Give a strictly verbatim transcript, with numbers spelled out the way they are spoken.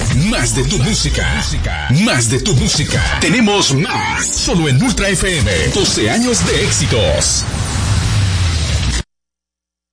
Más de tu música. Más de tu música. Tenemos más. Solo en Ultra F M. doce años de éxitos.